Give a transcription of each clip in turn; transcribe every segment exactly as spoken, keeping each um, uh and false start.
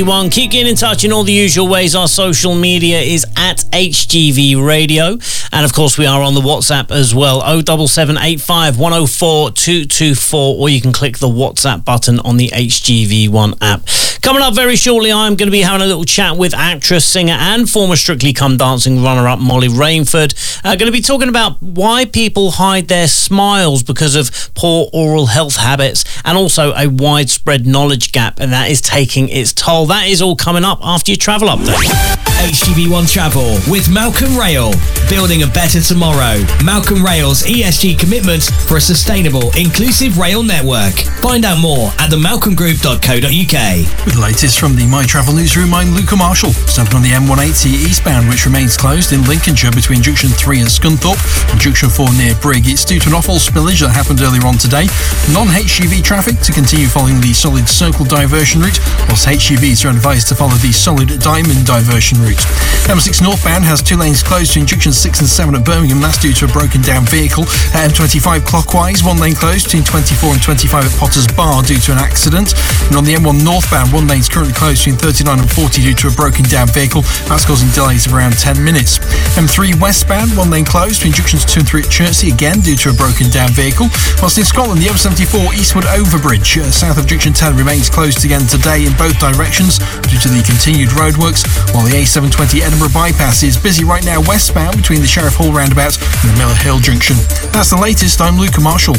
One, keep getting in touch in all the usual ways. Our social media is at H G V Radio, and of course we are on the WhatsApp as well, oh seven seven eight five, one oh four, two two four, or you can click the WhatsApp button on the H G V one app. Coming up very shortly, I'm going to be having a little chat with actress, singer and former Strictly Come Dancing runner-up Molly Rainford. Uh, going to be talking about why people hide their smiles because of poor oral health habits, and also a widespread knowledge gap, and that is taking its toll. That is all coming up after your travel update. H G V one Travel with Malcolm Rail. Building a better tomorrow. Malcolm Rail's E S G commitment for a sustainable, inclusive rail network. Find out more at the malcolm group dot co dot uk. With the latest from the My Travel Newsroom, I'm Luca Marshall. Starting on the M one eighty eastbound, which remains closed in Lincolnshire between Junction three and Scunthorpe, and Junction four near Brigg. It's due to an awful spillage that happened earlier on today. Non-H G V traffic to continue following the Solid Circle diversion route, whilst H G Vs are advised to follow the Solid Diamond diversion route. M six northbound has two lanes closed between Junction six and seven at Birmingham. That's due to a broken down vehicle. At M twenty-five clockwise, one lane closed between twenty-four and twenty-five at Potters Bar due to an accident. And on the M one northbound, one lane is currently closed between thirty-nine and forty due to a broken down vehicle. That's causing delays of around ten minutes. M three westbound, one lane closed between Junctions two and three at Chertsey, again due to a broken down vehicle. Whilst in Scotland, the M seventy-four Eastwood Overbridge uh, south of Junction ten remains closed again today in both directions due to the continued roadworks, while the A seven twenty Edinburgh bypass is busy right now westbound between the Sheriff Hall roundabout and the Miller Hill junction. That's the latest. I'm Luca Marshall.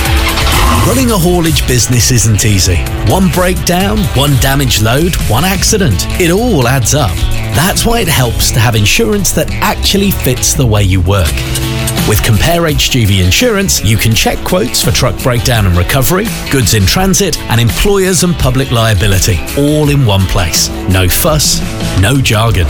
Running a haulage business isn't easy. One breakdown, one damaged load, one accident. It all adds up. That's why it helps to have insurance that actually fits the way you work. With Compare H G V Insurance, you can check quotes for truck breakdown and recovery, goods in transit, and employers and public liability, all in one place. No fuss, no jargon.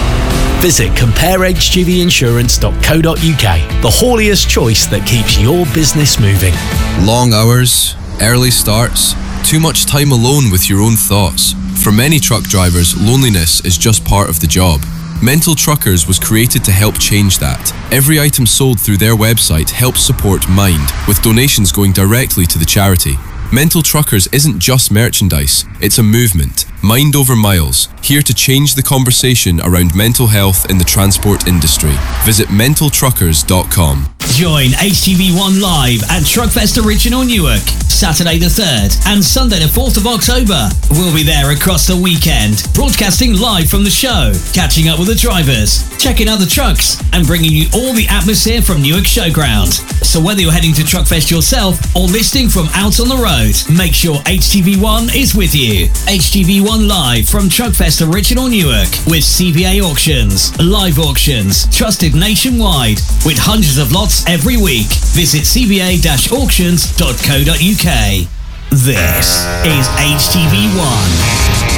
Visit compare h g v insurance dot co dot uk, the hauliest choice that keeps your business moving. Long hours, early starts, too much time alone with your own thoughts. For many truck drivers, loneliness is just part of the job. Mental Truckers was created to help change that. Every item sold through their website helps support Mind, with donations going directly to the charity. Mental Truckers isn't just merchandise, it's a movement. Mind Over Miles, here to change the conversation around mental health in the transport industry. Visit mental truckers dot com. Join H G V one live at Truckfest Original Newark, Saturday the third and Sunday the fourth of October. We'll be there across the weekend, broadcasting live from the show, catching up with the drivers, checking out the trucks, and bringing you all the atmosphere from Newark Showground. So whether you're heading to Truckfest yourself or listening from out on the road, make sure H G V one is with you. H G V one live from Truckfest Original Newark with C V A Auctions, live auctions, trusted nationwide with hundreds of lots every week. Visit c v a dash auctions dot co dot uk. This is H G V one.